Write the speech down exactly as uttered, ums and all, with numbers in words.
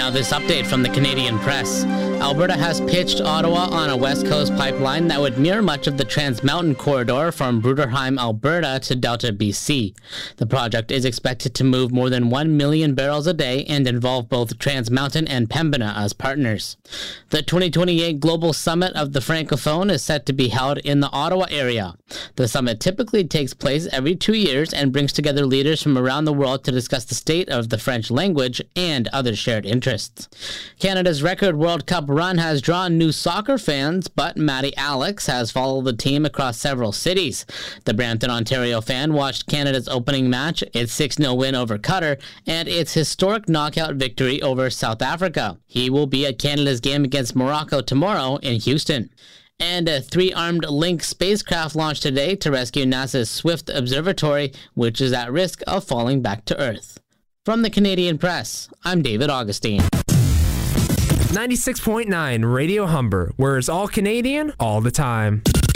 Now this update from the Canadian Press. Alberta has pitched Ottawa on a West Coast pipeline that would mirror much of the Trans Mountain corridor from Bruderheim, Alberta to Delta, B C. The project is expected to move more than one million barrels a day and involve both Trans Mountain and Pembina as partners. The twenty twenty-eight Global Summit of the Francophone is set to be held in the Ottawa area. The summit typically takes place every two years and brings together leaders from around the world to discuss the state of the French language and other shared interests. Canada's record World Cup run has drawn new soccer fans, but Matty Alex has followed the team across several cities. The Brampton, Ontario fan watched Canada's opening match, its six nil win over Qatar, and its historic knockout victory over South Africa. He will be at Canada's game against Morocco tomorrow in Houston. And a three-armed Link spacecraft launched today to rescue NASA's Swift Observatory, which is at risk of falling back to Earth. From the Canadian Press, I'm David Augustine. ninety-six point nine Radio Humber, where it's all Canadian all the time.